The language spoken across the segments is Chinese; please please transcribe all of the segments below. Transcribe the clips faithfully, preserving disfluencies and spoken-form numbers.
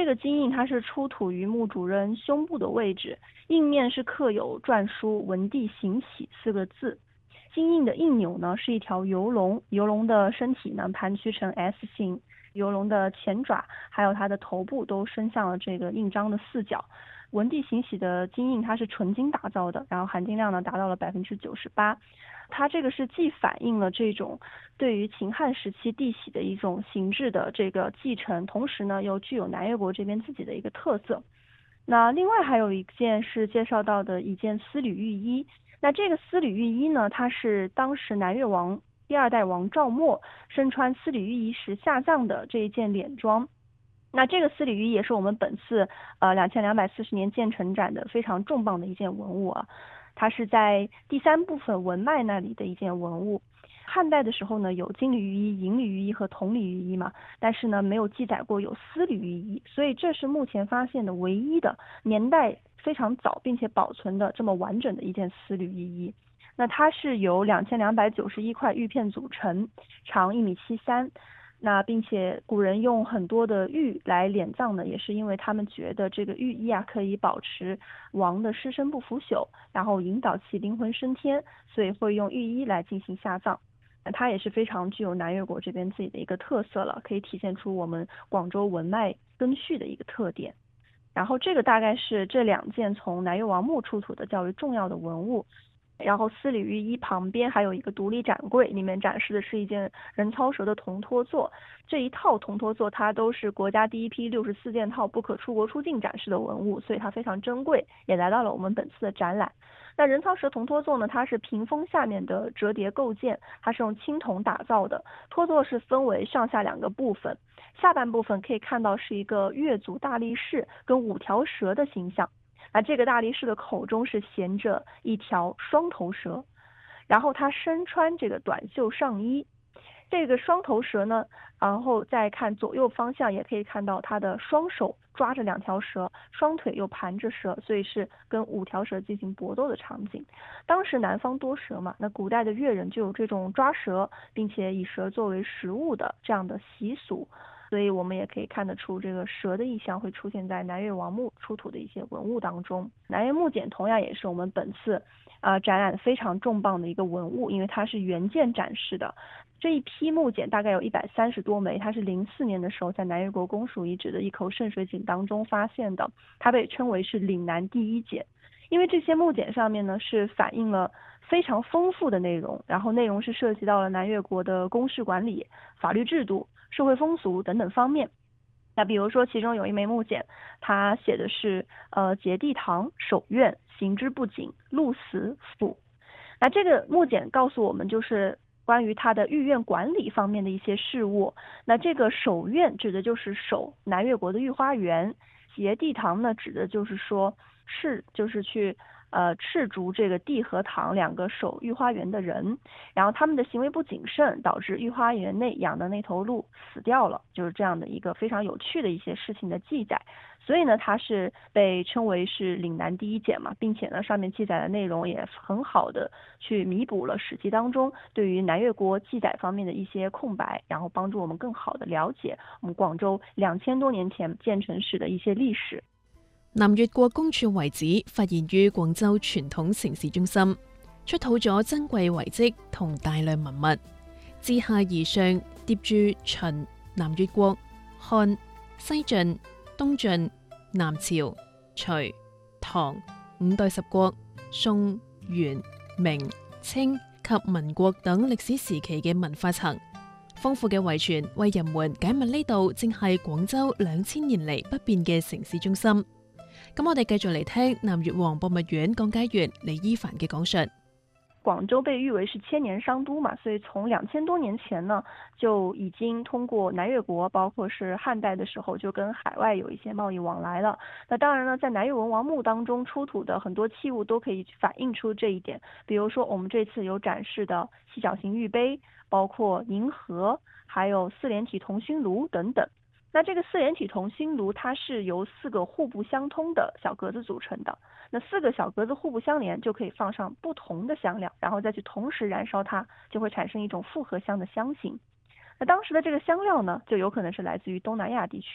这个金印它是出土于墓主人胸部的位置，印面是刻有篆书文帝行喜四个字。金印的印钮呢是一条游龙，游龙的身体呢盘曲成 S 形，游龙的前爪还有它的头部都伸向了这个印章的四角。文帝行喜的金印它是纯金打造的，然后含金量呢达到了百分之九十八。它这个是既反映了这种对于秦汉时期帝玺的一种形制的这个继承，同时呢又具有南越国这边自己的一个特色。那另外还有一件是介绍到的一件丝缕玉衣，那这个丝缕玉衣呢，它是当时南越王第二代王赵默身穿丝缕玉衣时下葬的这一件脸装。那这个丝缕玉衣也是我们本次呃两千两百四十年建成展的非常重磅的一件文物啊，它是在第三部分文脉那里的一件文物。汉代的时候呢，有金缕玉衣、银缕玉衣和铜缕玉衣嘛，但是呢没有记载过有丝缕玉衣，所以这是目前发现的唯一的年代非常早并且保存的这么完整的一件丝缕玉衣。那它是由两千两百九十一块玉片组成，长一米七三。那并且古人用很多的玉来敛葬呢，也是因为他们觉得这个玉衣啊可以保持王的尸身不腐朽，然后引导其灵魂升天，所以会用玉衣来进行下葬。它也是非常具有南越国这边自己的一个特色了，可以体现出我们广州文脉根续的一个特点。然后这个大概是这两件从南越王墓出土的较为重要的文物。然后丝缕玉衣旁边还有一个独立展柜，里面展示的是一件人操蛇的铜托座。这一套铜托座它都是国家第一批六十四件套不可出国出境展示的文物，所以它非常珍贵，也来到了我们本次的展览。那人操蛇铜托座呢，它是屏风下面的折叠构件，它是用青铜打造的。托座是分为上下两个部分，下半部分可以看到是一个越族大力士跟五条蛇的形象。那这个大力士的口中是衔着一条双头蛇，然后他身穿这个短袖上衣。这个双头蛇呢，然后再看左右方向也可以看到他的双手抓着两条蛇，双腿又盘着蛇，所以是跟五条蛇进行搏斗的场景。当时南方多蛇嘛，那古代的越人就有这种抓蛇并且以蛇作为食物的这样的习俗，所以我们也可以看得出这个蛇的意象会出现在南越王墓出土的一些文物当中。南越木简同样也是我们本次呃展览非常重磅的一个文物，因为它是原件展示的。这一批木简大概有一百三十多枚，它是零四年的时候在南越国公署遗址的一口渗水井当中发现的，它被称为是岭南第一简。因为这些木简上面呢是反映了非常丰富的内容，然后内容是涉及到了南越国的公事管理、法律制度、社会风俗等等方面。那比如说其中有一枚木简，它写的是呃节地堂、守院、行之不谨、鹿死、府。那这个木简告诉我们就是关于他的御院管理方面的一些事务。那这个守院指的就是守南越国的御花园，节地堂呢指的就是说是就是去呃斥逐这个地和堂两个守御花园的人，然后他们的行为不谨慎，导致御花园内养的那头鹿死掉了，就是这样的一个非常有趣的一些事情的记载。所以呢它是被称为是岭南第一简嘛，并且呢上面记载的内容也很好的去弥补了史记当中对于南越国记载方面的一些空白，然后帮助我们更好的了解我们廣州兩千多年前建成史的一些歷史。 南越國公署遺址發現於廣州傳統城市中心，出土咗珍貴遺跡同大量文物，自下而上疊住秦、南越國、漢、西晉、東晉、南朝、隋、唐五代十國、宋、元、明、清及民國等歷史時期嘅文化層。豐富嘅遺傳為人們解密呢度正係廣州兩千年嚟不變嘅城市中心。咁我哋繼續嚟聽南越王博物院講解員李伊凡嘅講述。 廣州被譽為是千年商都嘛，所以從兩千多年前呢，就已經通過南越國，包括是漢代的時候，就跟海外有一些貿易往來了。那當然呢，在南越文王墓當中出土的很多器物都可以反映出這一點。比如說我們這次有展示的細角形玉杯，包括銀盒，還有四連體銅熏爐等等。那這個四連體銅熏爐它是由四個互不相通的小格子組成的，那四個小格子互不相連，就可以放上不同的香料，然後再去同時燃燒它，就會產生一種複合香的香型。那當時的這個香料呢，就有可能是來自於東南亞地區，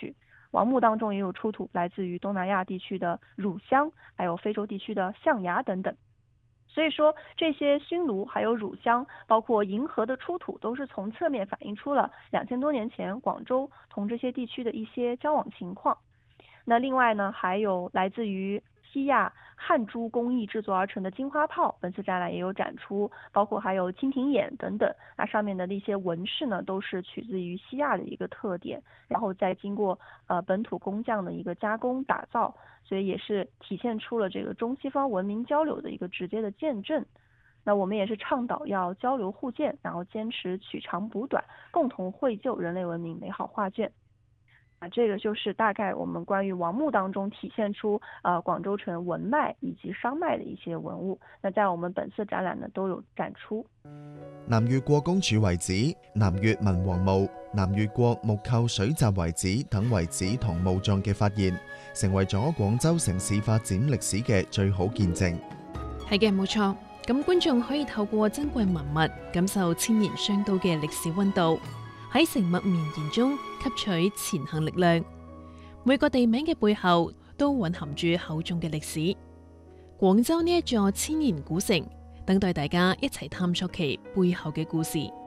王墓当中也有出土来自于东南亚地区的乳香，还有非洲地区的象牙等等。所以说，这些熏炉还有乳香，包括银河的出土，都是从侧面反映出了两千多年前广州同这些地区的一些交往情况。那另外呢，还有来自于西亚汉珠工艺制作而成的金花炮，本次展览也有展出，包括还有蜻蜓眼等等。那上面的那些纹饰呢，都是取自于西亚的一个特点，然后再经过呃本土工匠的一个加工打造，所以也是体现出了这个中西方文明交流的一个直接的见证。那我们也是倡导要交流互鉴，然后坚持取长补短，共同绘就人类文明美好画卷。啊，这个就是大概我们关于王墓当中体现出呃广州城文脉以及商脉的一些文物。那在我們本次展覽呢都有展出。 南越國公主遺址、南越文王墓、南越國木構水閘遺址等遺址同墓葬嘅發現，成為咗廣州城市發展歷史嘅最好見證。 係嘅，冇錯。咁觀眾可以透過珍貴文物，感受千年商都嘅歷史溫度。喺成脈綿延中吸取前行力量，每個地名嘅背後都蘊含住厚重嘅歷史。廣州呢一座千年古城，等待大家一齊探索其背後嘅故事。